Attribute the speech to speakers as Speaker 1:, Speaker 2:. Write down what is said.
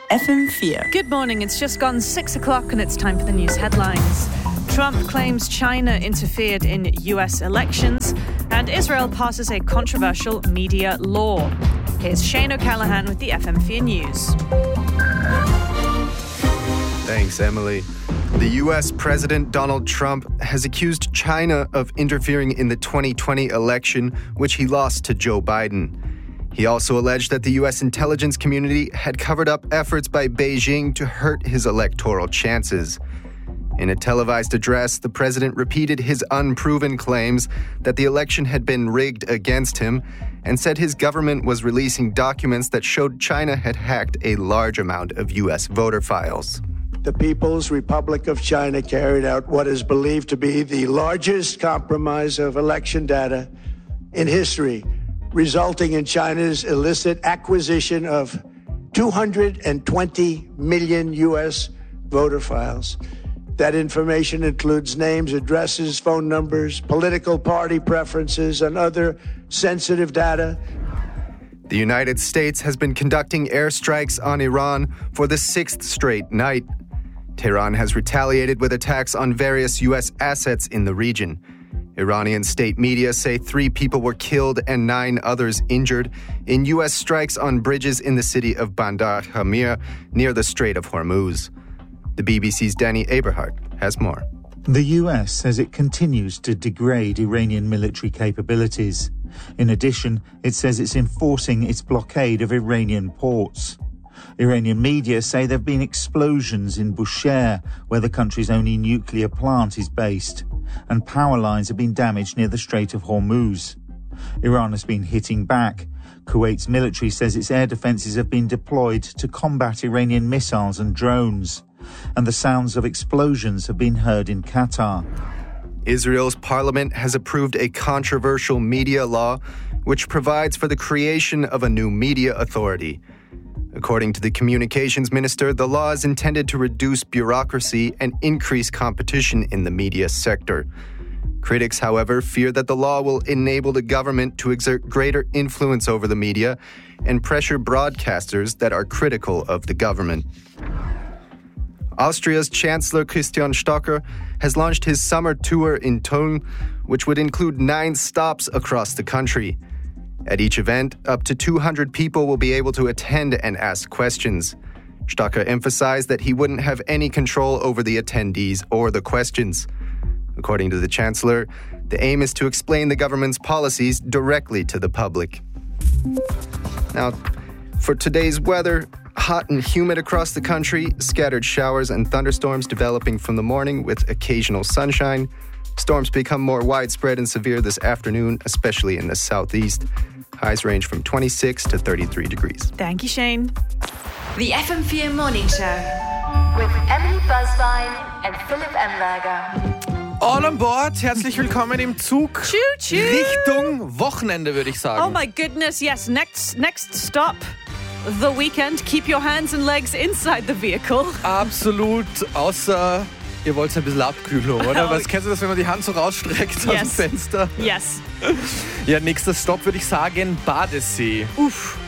Speaker 1: FM4.
Speaker 2: Good morning, it's just gone 6 o'clock and it's time for the news headlines. Trump claims China interfered in US elections and Israel passes a controversial media law. Here's Shane O'Callaghan with the FM4 News.
Speaker 3: Thanks, Emily. The U.S. President Donald Trump has accused China of interfering in the 2020 election, which he lost to Joe Biden. He also alleged that the U.S. intelligence community had covered up efforts by Beijing to hurt his electoral chances. In a televised address, the president repeated his unproven claims that the election had been rigged against him and said his government was releasing documents that showed China had hacked a large amount of U.S. voter files.
Speaker 4: The People's Republic of China carried out what is believed to be the largest compromise of election data in history, resulting in China's illicit acquisition of 220 million U.S. voter files. That information includes names, addresses, phone numbers, political party preferences, and other sensitive data.
Speaker 3: The United States has been conducting airstrikes on Iran for the sixth straight night. Tehran has retaliated with attacks on various U.S. assets in the region. Iranian state media say 3 people were killed and 9 others injured in U.S. strikes on bridges in the city of Bandar Hamir near the Strait of Hormuz. The BBC's Danny Aberhart has more.
Speaker 5: The US says it continues to degrade Iranian military capabilities. In addition, it says it's enforcing its blockade of Iranian ports. Iranian media say there have been explosions in Bushehr, where the country's only nuclear plant is based, and power lines have been damaged near the Strait of Hormuz. Iran has been hitting back. Kuwait's military says its air defences have been deployed to combat Iranian missiles and drones. And the sounds of explosions have been heard in Qatar.
Speaker 3: Israel's parliament has approved a controversial media law which provides for the creation of a new media authority. According to the communications minister, the law is intended to reduce bureaucracy and increase competition in the media sector. Critics, however, fear that the law will enable the government to exert greater influence over the media and pressure broadcasters that are critical of the government. Austria's Chancellor Christian Stocker has launched his summer tour in Tulln, which would include 9 stops across the country. At each event, up to 200 people will be able to attend and ask questions. Stocker emphasized that he wouldn't have any control over the attendees or the questions. According to the Chancellor, the aim is to explain the government's policies directly to the public. Now, for today's weather, hot and humid across the country, scattered showers and thunderstorms developing from the morning with occasional sunshine. Storms become more widespread and severe this afternoon, especially in the southeast. Highs range from 26 to 33 degrees.
Speaker 2: Thank you, Shane.
Speaker 6: The FM4 Morning Show with Emily Buzzbine and Philipp Emberger.
Speaker 7: All on board, herzlich willkommen im Zug.
Speaker 2: Choo-choo.
Speaker 7: Richtung Wochenende, würde ich sagen.
Speaker 2: Oh my goodness, yes. Next stop, the weekend. Keep your hands and legs inside the vehicle.
Speaker 7: Absolut, außer ihr wollt ein bisschen Abkühlung, oder? Was kennst du das, wenn man die Hand so rausstreckt aus dem Fenster?
Speaker 2: Yes.
Speaker 7: Ja, nächster Stopp würde ich sagen, Badesee.
Speaker 2: Uff.